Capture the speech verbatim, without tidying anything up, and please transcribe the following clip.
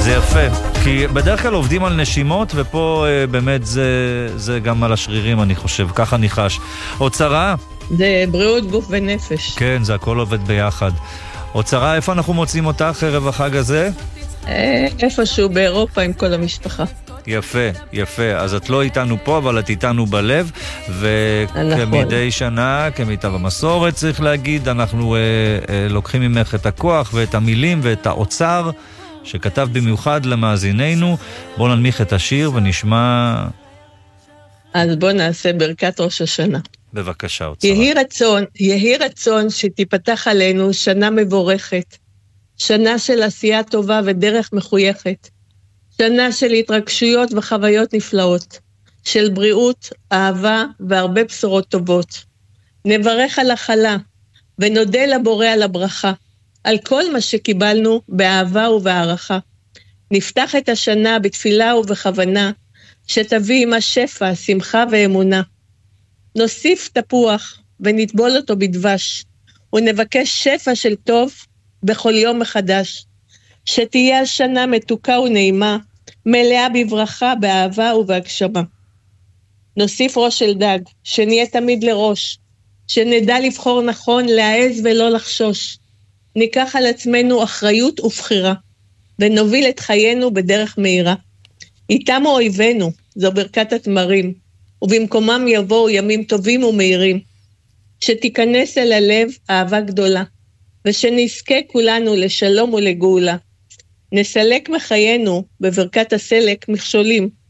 זה יפה, כי בדרך כלל עובדים על נשימות, ופה אה, באמת זה, זה גם על השרירים, אני חושב, ככה ניחש. אוצרה? זה בריאות גוף ונפש. כן, זה הכל עובד ביחד. אוצרה, איפה אנחנו מוצאים אותך ערב החג הזה? אה, איפשהו באירופה עם כל המשפחה. יפה, יפה. אז את לא איתנו פה, אבל את איתנו בלב, וכמדי שנה, כמיטב המסורת צריך להגיד, אנחנו אה, אה, לוקחים ממך את הכוח ואת המילים ואת האוצר שכתב במיוחד למאזיננו. בואו ננמיך את השיר ונשמע... אז בואו נעשה ברכת ראש השנה. בבקשה, אוצרה. יהי רצון, יהי רצון שתיפתח עלינו שנה מבורכת, שנה של עשייה טובה ודרך מחויכת, שנה של התרגשויות וחוויות נפלאות, של בריאות, אהבה והרבה בשורות טובות. נברך על החלה ונודה לבורא על הברכה, על כל מה שקיבלנו באהבה ובהערכה. נפתח את השנה בתפילה ובכוונה, שתביא עמה שפע, שמחה ואמונה. נוסיף תפוח ונטבול אותו בדבש, ונבקש שפע של טוב בכל יום מחדש. שתהיה השנה מתוקה ונעימה, מלאה בברכה, באהבה ובהגשמה. נוסיף ראש של דג, שנהיה תמיד לראש, שנדע לבחור נכון, להעז ולא לחשוש. ניקח על עצמנו אחריות ובחירה, ונוביל את חיינו בדרך מהירה. איתם אויבינו, זו ברכת התמרים, ובמקומם יבואו ימים טובים ומהירים. שתיכנס אל הלב אהבה גדולה, ושנזכה כולנו לשלום ולגאולה. נסלק מחיינו בברכת הסלק מכשולים,